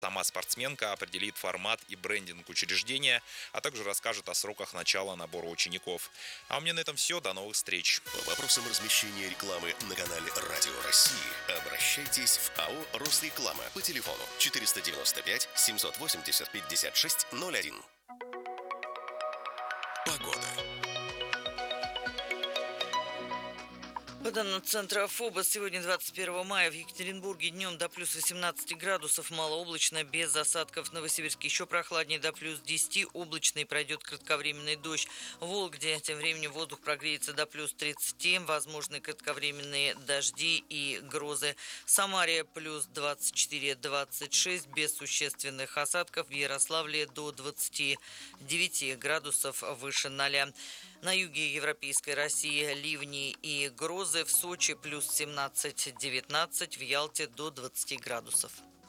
Сама спортсменка определит формат и брендинг учреждения, а также расскажет о сроках начала набора учеников. А у меня на этом все. До новых встреч. По вопросам размещения рекламы на канале Радио России обращайтесь в АО «Росреклама» по телефону 495 780 5601. Погода. По данным Центра ФОБОС, сегодня 21 мая в Екатеринбурге днем до плюс 18 градусов, малооблачно, без осадков. В Новосибирске еще прохладнее, до плюс 10, облачный, пройдет кратковременный дождь. В Вологде тем временем воздух прогреется до плюс 30, возможны кратковременные дожди и грозы. В Самаре плюс 24-26, без существенных осадков. В Ярославле до 29 градусов выше 0. На юге Европейской России ливни и грозы. В Сочи плюс 17-19, в Ялте до 20 градусов.